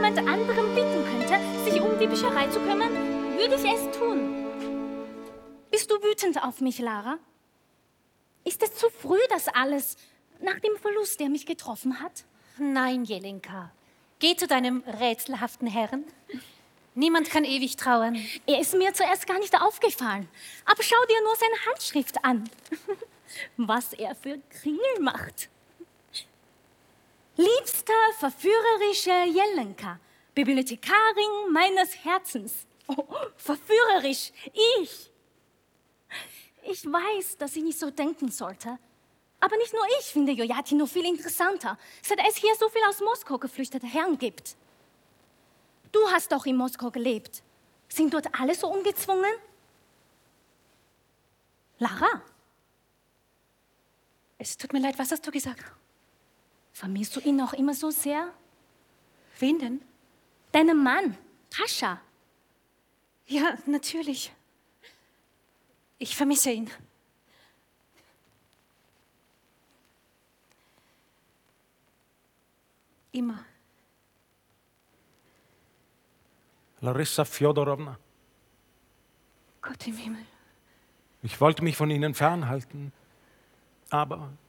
jemand anderem bitten könnte, sich um die Bücherei zu kümmern, würde ich es tun. Bist du wütend auf mich, Lara? Ist es zu früh, das alles, nach dem Verlust, der mich getroffen hat? Nein, Jelenka. Geh zu deinem rätselhaften Herrn. Niemand kann ewig trauern. Er ist mir zuerst gar nicht aufgefallen. Aber schau dir nur seine Handschrift an. Was er für Kringel macht. Liebster, verführerische Jelenka, Bibliothekarin meines Herzens. Oh, verführerisch, ich. Ich weiß, dass ich nicht so denken sollte. Aber nicht nur ich finde Yojatino viel interessanter, seit es hier so viel aus Moskau geflüchtete Herren gibt. Du hast doch in Moskau gelebt. Sind dort alle so ungezwungen? Lara? Es tut mir leid, was hast du gesagt? Vermisst du ihn noch immer so sehr? Wen denn? Deinen Mann, Pascha. Ja, natürlich. Ich vermisse ihn. Immer. Larissa Fjodorowna, Gott im Himmel. ich wollte mich von Ihnen fernhalten, aber